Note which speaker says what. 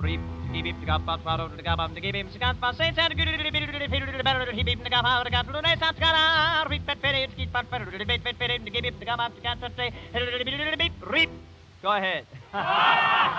Speaker 1: Reap, keep him to gap, follow the gap, to give him scant, but say, and good, he beat the gap, out of the gap, Lunay Sanskara, reap, pet, pet, keep, but, to give him the gap, to get to say, reap. Go ahead.